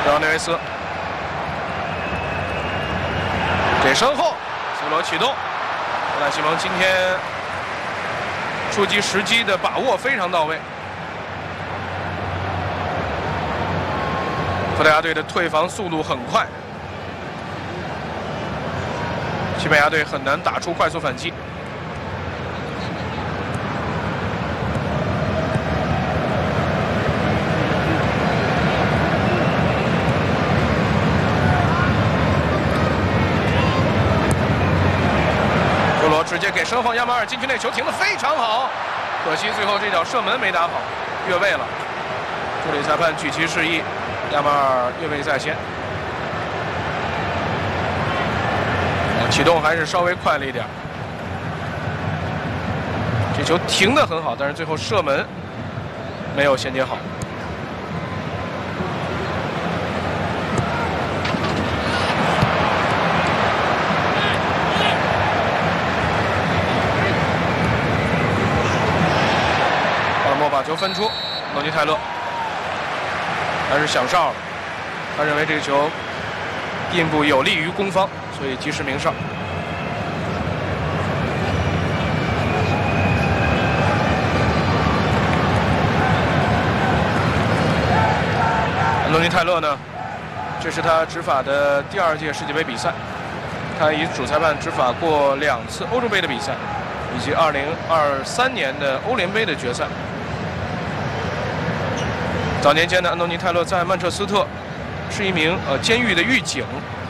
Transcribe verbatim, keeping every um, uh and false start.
让内维斯给身后 ，C 罗启动。布莱西蒙今天出击时机的把握非常到位。葡萄牙队的退防速度很快，西班牙队很难打出快速反击。 直接给身后亚马尔禁区内球停得非常好，可惜最后这脚射门没打好，越位了。助理裁判举旗示意，亚马尔越位在先。启动还是稍微快了一点，这球停得很好，但是最后射门没有衔接好。 把球分出，诺尼泰勒还是响哨了。他认为这个球并不有利于攻方，所以及时鸣哨。诺尼泰勒呢，这是他执法的第二届世界杯比赛，他以主裁判执法过两次欧洲杯的比赛，以及二零二三年的欧联杯的决赛。 早年间呢，安东尼泰勒在曼彻斯特是一名呃监狱的狱警，